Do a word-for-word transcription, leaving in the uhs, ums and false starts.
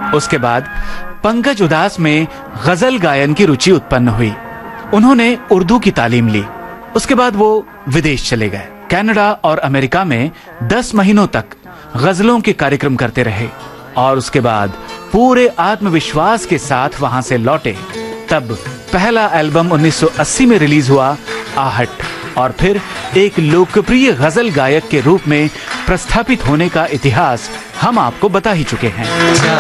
उसके बाद पंकज उदास में गजल गायन की रुचि उत्पन्न हुई। उन्होंने उर्दू की तालीम ली। उसके बाद वो विदेश चले गए। कनाडा और अमेरिका में दस महीनों तक गजलों के कार्यक्रम करते रहे और उसके बाद पूरे आत्मविश्वास के साथ वहां से लौटे। तब पहला एल्बम उन्नीस सौ अस्सी में रिलीज हुआ, आहट, और फिर एक लोकप्रिय गजल गायक के रूप में प्रस्थापित होने का इतिहास हम आपको बता ही चुके हैं।